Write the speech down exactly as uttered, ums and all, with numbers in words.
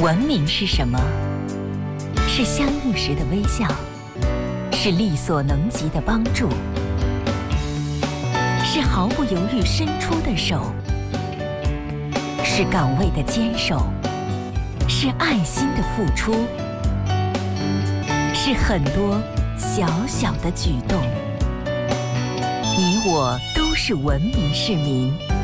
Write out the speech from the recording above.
文明是什么？是相遇时的微笑，是力所能及的帮助，是毫不犹豫伸出的手，是岗位的坚守，是爱心的付出，是很多小小的举动。你我都是文明市民。